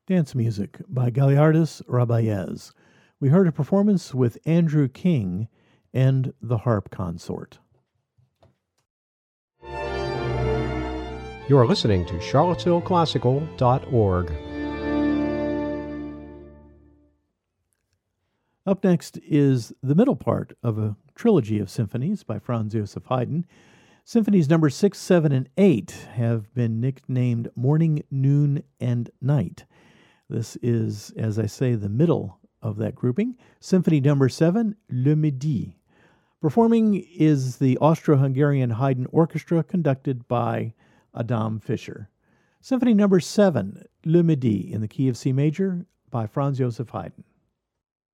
Dance music by Galiardis Rabayez. We heard a performance with Andrew King and the Harp Consort. You are listening to CharlottesvilleClassical.org. Up next is the middle part of a trilogy of symphonies by Franz Joseph Haydn. Symphonies number 6, 7, and 8 have been nicknamed Morning, Noon, and Night. This is, as I say, the middle of that grouping. Symphony number 7, Le Midi. Performing is the Austro-Hungarian Haydn Orchestra, conducted by Adam Fischer. Symphony number 7, Le Midi, in the key of C major, by Franz Joseph Haydn.